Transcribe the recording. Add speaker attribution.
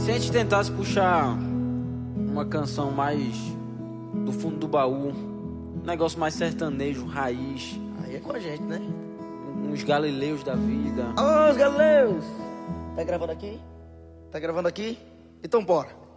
Speaker 1: Se a gente tentasse puxar uma canção mais do fundo do baú, um negócio mais sertanejo, raiz.
Speaker 2: Aí é com a gente, né?
Speaker 1: Uns Galileus da vida.
Speaker 2: Alô, os Galileus! Tá gravando aqui? Tá gravando aqui? Então bora.